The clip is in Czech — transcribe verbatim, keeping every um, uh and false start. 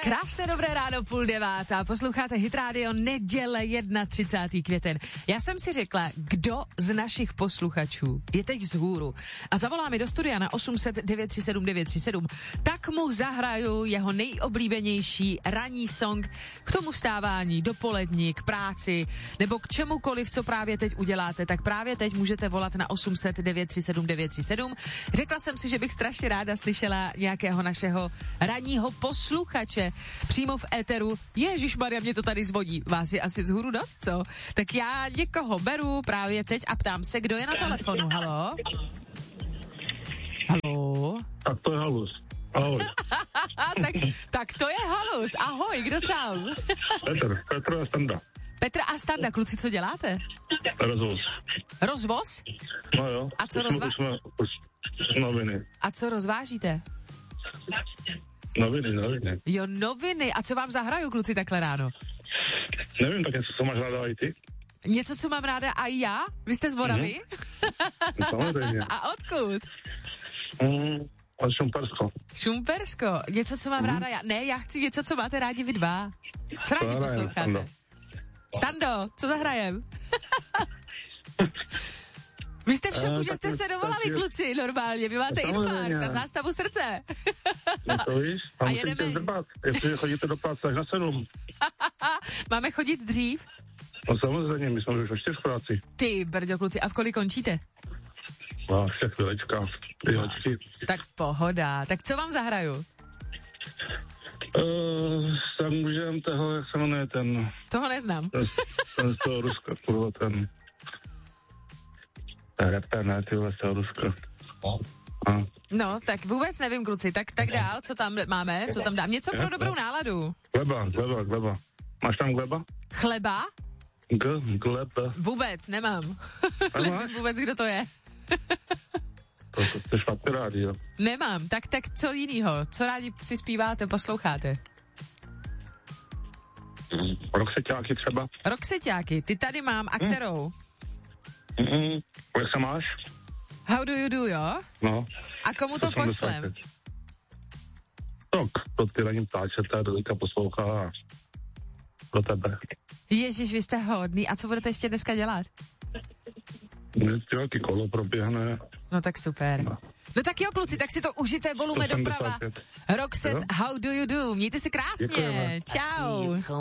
Krásné dobré ráno, půl devátá. Posloucháte Hit Radio, neděle třicátého prvního květen. Já jsem si řekla, kdo z našich posluchačů je teď vzhůru a zavolá mi do studia na osm set devět tři sedm devět tři sedm, tak mu zahraju jeho nejoblíbenější ranní song k tomu vstávání, dopolední, k práci nebo k čemukoliv, co právě teď uděláte. Tak právě teď můžete volat na osm set devět tři sedm devět tři sedm. Řekla jsem si, že bych strašně ráda slyšela nějakého našeho ranního posluchače přímo v éteru. Ježišmarja, mě to tady zvodí. Vás je asi vzhůru dost, co? Tak já někoho beru právě teď a ptám se, kdo je na telefonu. Haló? Haló? Tak to je halus. Ahoj. tak, tak to je halus. Ahoj, kdo tam? Petr, Petr a Standa. Petr a Standa, kluci, co děláte? Rozvoz. Rozvoz? No jo. A co rozvá... Noviny. A co rozvážíte? Noviny, noviny. Jo, noviny. A co vám zahraju, kluci, takhle ráno? Nevím, tak něco, co máš ráda i ty? Něco, co mám ráda a já? Vy jste z Moravy? Mm-hmm. Samozřejmě. A odkud? Mm, od Šumpersko. Šumpersko. Něco, co mám mm. ráda já? Ne, já chci něco, co máte rádi vy dva. Co rádi posloucháte? Stando. Stando, co zahrajem? Vy jste v šoku, uh, že jste se dovolali, je... kluci, normálně. Vy máte infarkt na zástavu srdce. No to víš, a jedeme... Zdrbat, jestli chodíte do práce až na sedm. Máme chodit dřív? No samozřejmě, my jsme už ještě v práci. Ty, brďo, kluci, a v kolik končíte? No, vše chvílečka. No. Tak pohoda. Tak co vám zahraju? Uh, jsem můžem toho, jak se jmenuje ten... Toho neznám. Ten, ten z toho Ruska, kurva, ten... Reper, ne, tyhle z toho Ruska. No. no, tak vůbec nevím, kluci. Tak, tak dál, co tam máme? Co tam dám? Něco pro dobrou náladu. Gleba, gleba, gleba. Máš tam gleba? Chleba? G, gleba. Vůbec, nemám. Nevím vůbec, kdo to je. To, to jste špatně rádi, jo? Nemám. Tak, tak co jinýho? Co rádi si zpíváte, posloucháte? Mm, Roxeťáky třeba. Roxeťáky, ty tady mám. A kterou? Mm, jak se máš? How do you do, jo? No. A komu to, to pošlem? Tak, to ty na něm ptáčete, do teďka poslouchá a pro tebe. Ježiš, vy jste hodný. A co budete ještě dneska dělat? Vždycky velký kolo proběhne. No tak super. No. no tak jo, kluci, tak si to užijte, volume doprava. Roxette, How do you do? Mějte se krásně. Děkujeme. Čau.